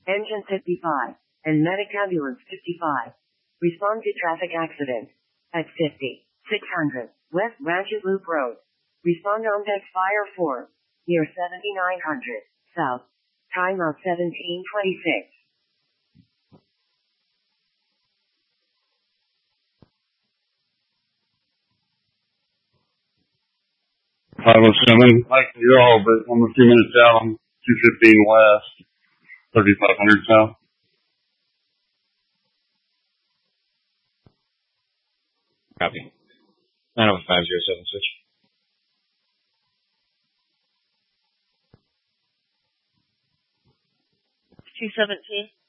Engine 55 and Medic Ambulance 55. Respond to traffic accident at 5600 West Ranches Loop Road. Respond on deck Fire 4 near 7900 South. Timeout 1726. 507, like you're all, but I'm a few minutes out on 215 West, 3500 South. Copy. 90507 switch. 217.